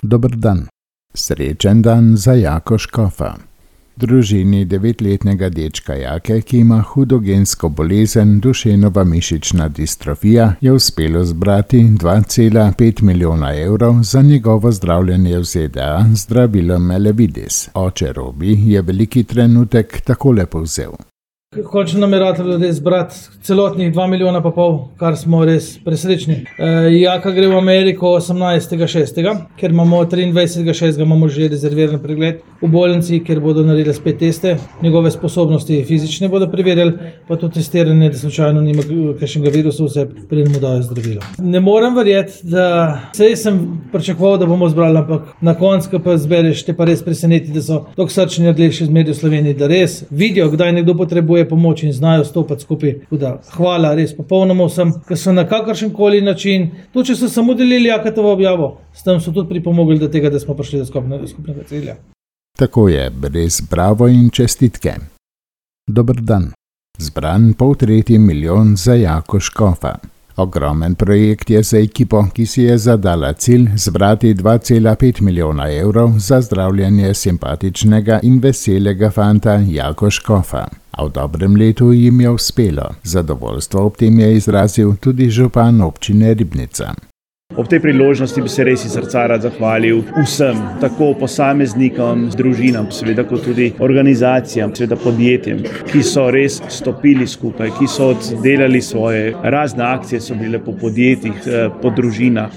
Dober dan. Srečen dan za Jako Škofa. Družini 9-letnega dečka Jake, ki ima hudo gensko bolezen Dušenova mišična distrofija, je uspelo zbrati 2,5 milijona evrov za njegovo zdravljenje v ZDA z zdravilom Elevidis. Oče Robi je veliki trenutek takole povzel. Končno nameravamo res zbrati celotnih 2,5 milijona, kar smo res presrečni. Jaka gre v Ameriko 18.6., ker imamo 23.6. imamo že rezerviran pregled v bolnici, kjer bodo naredili spet teste. Njegove sposobnosti fizične bodo preverjali, pa tudi testiranje, da slučajno nima kakšnega virusa, vse preden mu dajo zdravilo. Ne morem verjeti, da sem pričakoval, da bomo zbrali, ampak na koncu, ko pa zbereš, te pa res preseneti, da so tako srčni ljudje še zmeraj v Sloveniji, da res vidijo, kdaj nekdo potrebuje pomoč in znajo stopati skupaj. Hvala res popolnoma vsem, ki so na kakršen koli način, tudi če so samo delili Jakatovo objavo, s tem so tudi pripomogli do tega, da smo prišli do skupnega cilja. Tako je, res bravo in čestitke. Dober dan. Zbran 1,3 milijon za Jako Škofa. Ogromen projekt je za ekipo, ki si je zadala cilj zbrati 2,5 milijona evrov za zdravljenje simpatičnega in veselega fanta Jako Škofa. A v dobrem letu jim je uspelo. Zadovoljstvo ob tem je izrazil tudi župan občine Ribnica. Ob tej priložnosti bi se res iz srca rad zahvalil vsem, tako posameznikom, družinam, seveda kot tudi organizacijam, seveda podjetjem, ki so res stopili skupaj, ki so delali svoje razne akcije, so bile po podjetjih, po družinah,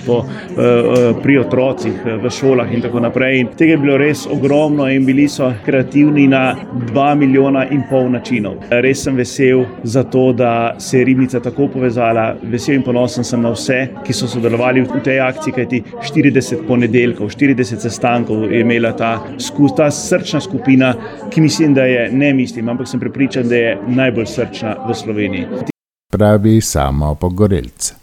pri otrocih, v šolah in tako naprej. In tega je bilo res ogromno in bili so kreativni na 2,5 milijona načinov. Res sem vesel za to, da se je Ribnica tako povezala, vesel in ponosen sem na vse, ki so sodelovali v tej akciji, kajti 40 ponedeljkov, 40 sestankov je imela ta srčna skupina, ki mislim, da je, ne mislim, ampak sem prepričan, da je najbolj srčna v Sloveniji. Pravi Samo Pogorelc.